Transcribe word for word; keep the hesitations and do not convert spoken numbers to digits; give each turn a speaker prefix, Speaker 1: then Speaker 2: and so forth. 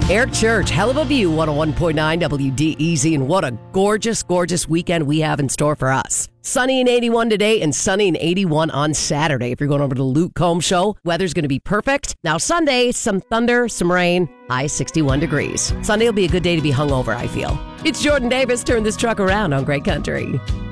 Speaker 1: Eric Church, hell of a view, one oh one point nine W D E Z, and what a gorgeous, gorgeous weekend we have in store for us. Sunny and eighty-one today and sunny and eighty-one on Saturday. If you're going over to the Luke Combs Show, weather's going to be perfect. Now Sunday, some thunder, some rain, high sixty-one degrees. Sunday will be a good day to be hungover, I feel. It's Jordan Davis. Turn this truck around on Great Country.